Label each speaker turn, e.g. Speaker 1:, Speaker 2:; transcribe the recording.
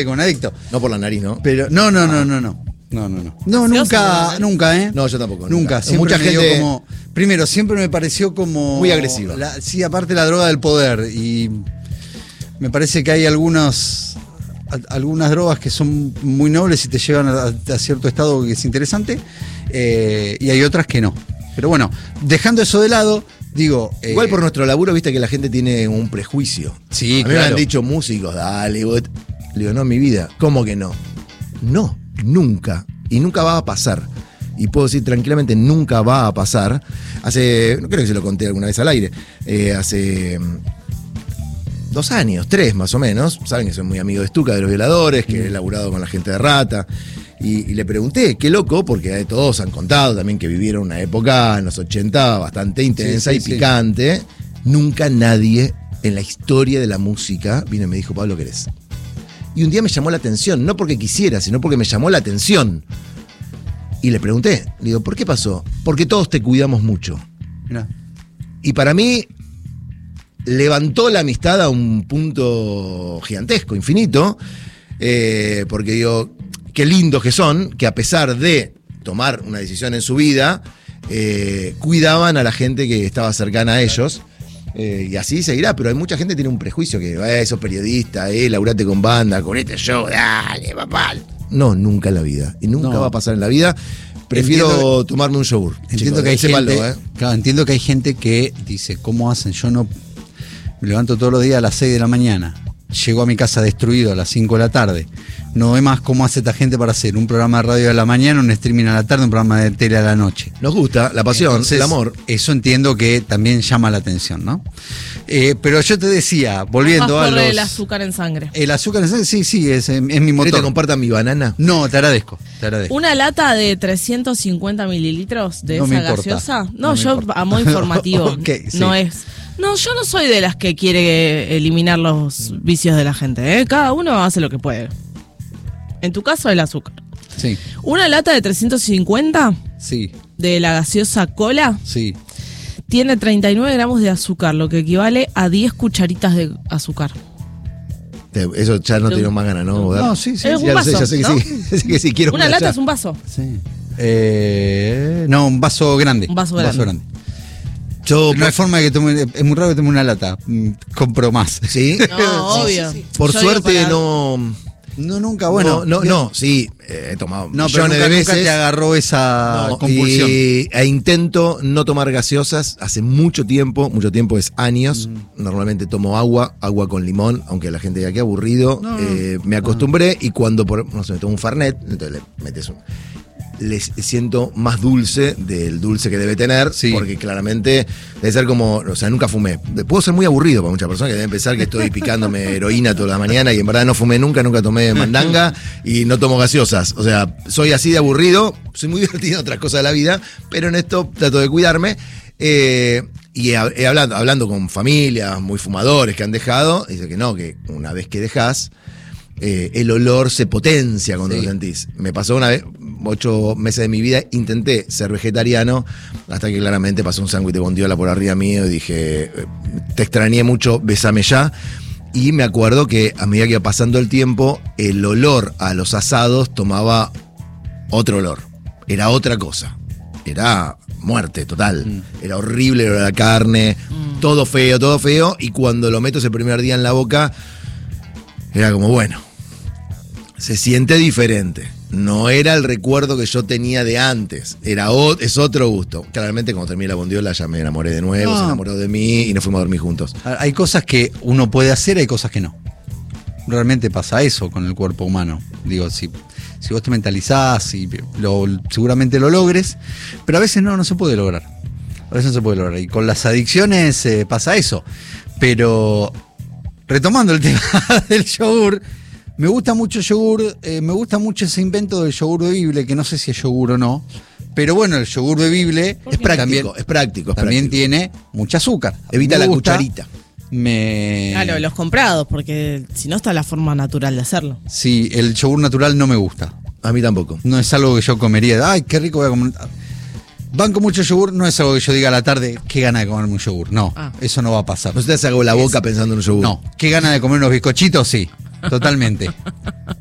Speaker 1: con adicto.
Speaker 2: No por la nariz, ¿no?
Speaker 1: Pero no. No, nunca, ¿eh?
Speaker 2: No, yo tampoco.
Speaker 1: Nunca. Siempre
Speaker 2: Mucha
Speaker 1: me dio
Speaker 2: gente
Speaker 1: como. Primero, siempre me pareció como.
Speaker 2: muy agresiva.
Speaker 1: Sí, aparte la droga del poder. Y me parece que hay algunas drogas que son muy nobles y te llevan a cierto estado que es interesante. Y hay otras que no. Pero bueno, dejando eso de lado, digo.
Speaker 2: Igual por nuestro laburo, viste que la gente tiene un prejuicio.
Speaker 1: Sí,
Speaker 2: a mí
Speaker 1: claro.
Speaker 2: me han dicho músicos, dale, vos. Le digo, no, en mi vida. ¿Cómo que no? No, nunca. Y nunca va a pasar. Y puedo decir tranquilamente, nunca va a pasar. No creo que se lo conté alguna vez al aire. Hace 2 años, 3 más o menos. Saben que soy muy amigo de Stuka, de los violadores, que he laburado con la gente de Rata. Y le pregunté, qué loco, porque todos han contado también que vivieron una época en los 80 bastante intensa y picante. Nunca nadie en la historia de la música vino y me dijo, Pablo, ¿querés? Y un día me llamó la atención, no porque quisiera, sino porque me llamó la atención. Y le pregunté, le digo, ¿por qué pasó? Porque todos te cuidamos mucho.
Speaker 1: Mirá.
Speaker 2: Y para mí levantó la amistad a un punto gigantesco, infinito, porque digo, qué lindos que son, que a pesar de tomar una decisión en su vida, cuidaban a la gente que estaba cercana a ellos. Y así seguirá, pero hay mucha gente que tiene un prejuicio que sos periodista, laburate con banda, con este show, dale, papá. No, nunca en la vida. Y nunca va a pasar en la vida. Prefiero tomarme un yogur.
Speaker 1: Entiendo que hay gente, claro, entiendo que hay gente que dice, ¿cómo hacen? Yo no me levanto todos los días a las 6 de la mañana. Llego a mi casa destruido a las 5 de la tarde. No ve más cómo hace esta gente para hacer un programa de radio a la mañana, un streaming a la tarde, un programa de tele a la noche.
Speaker 2: Nos gusta la pasión, entonces, el amor.
Speaker 1: Eso entiendo que también llama la atención, ¿no? Pero yo te decía, volviendo a los...
Speaker 3: el azúcar en sangre.
Speaker 1: El azúcar en sangre, sí, es mi motor.
Speaker 2: ¿Querés que te compartan mi banana?
Speaker 1: No, te agradezco.
Speaker 3: Una lata de 350 mililitros de esa gaseosa. No, yo
Speaker 1: importa.
Speaker 3: a modo informativo.
Speaker 1: Okay, sí.
Speaker 3: No es... No, yo no soy de las que quiere eliminar los vicios de la gente, ¿eh? Cada uno hace lo que puede. En tu caso, el azúcar.
Speaker 1: Sí.
Speaker 3: Una lata de 350
Speaker 1: sí.
Speaker 3: de la gaseosa cola
Speaker 1: sí.
Speaker 3: tiene 39 gramos de azúcar, lo que equivale a 10 cucharitas de azúcar.
Speaker 2: Eso ya no tengo más ganas, ¿no?
Speaker 1: No, sí.
Speaker 3: Es un vaso,
Speaker 2: ya sé que
Speaker 3: ¿no?
Speaker 2: sí. que sí, quiero
Speaker 3: una lata
Speaker 2: ya.
Speaker 3: es un vaso.
Speaker 1: Sí. No, un vaso grande.
Speaker 3: Un vaso grande.
Speaker 1: No hay forma de que tome, es muy raro que tome una lata. Compro más.
Speaker 2: ¿Sí?
Speaker 3: No, obvio.
Speaker 2: Sí. Por suerte no...
Speaker 1: No, nunca, bueno.
Speaker 2: Sí, he tomado
Speaker 1: no, pero
Speaker 2: millones de veces.
Speaker 1: Nunca te agarró esa compulsión.
Speaker 2: Intento no tomar gaseosas hace mucho tiempo es años. Normalmente tomo agua con limón, aunque la gente diga que aburrido. Me acostumbré y cuando, me tomo un Fernet, entonces le metes le siento más dulce del dulce que debe tener, porque claramente debe ser como, o sea, nunca fumé. Puedo ser muy aburrido para muchas personas que deben pensar que estoy picándome heroína toda la mañana y en verdad no fumé nunca tomé mandanga y no tomo gaseosas. O sea, soy así de aburrido, soy muy divertido en otras cosas de la vida, pero en esto trato de cuidarme. Y hablando con familias muy fumadores que han dejado, dice que no, que una vez que dejás, el olor se potencia cuando lo sentís. Me pasó una vez, 8 meses de mi vida, intenté ser vegetariano, hasta que claramente pasó un sándwich de bondiola por arriba mío y dije, te extrañé mucho, besame ya. Y me acuerdo que a medida que iba pasando el tiempo, el olor a los asados tomaba otro olor. Era otra cosa. Era muerte total. Era horrible el olor a la carne, todo feo. Y cuando lo meto ese primer día en la boca, era como, bueno, se siente diferente. No era el recuerdo que yo tenía de antes. Es otro gusto. Claramente cuando terminé la bondiola ya me enamoré de nuevo, se enamoró de mí y nos fuimos a dormir juntos.
Speaker 1: Hay cosas que uno puede hacer, hay cosas que no. Realmente pasa eso con el cuerpo humano. Digo, si vos te mentalizás y seguramente lo logres, pero a veces no se puede lograr. A veces no se puede lograr. Y con las adicciones pasa eso. Pero retomando el tema del yogur, me gusta mucho el yogur, me gusta mucho ese invento del yogur bebible, que no sé si es yogur o no, pero bueno, el yogur bebible
Speaker 2: es práctico.
Speaker 1: También tiene mucho azúcar.
Speaker 2: Evita la cucharita.
Speaker 3: Claro, los comprados, porque si no está la forma natural de hacerlo.
Speaker 1: Sí, el yogur natural no me gusta.
Speaker 2: A mí tampoco.
Speaker 1: No es algo que yo comería. Ay, qué rico voy a comer. Banco mucho yogur, no es algo que yo diga a la tarde, qué gana de comerme un yogur. No, eso no va a pasar.
Speaker 2: ¿No se te hace algo la boca pensando en un yogur?
Speaker 1: No, qué gana de comer unos bizcochitos, sí. Totalmente.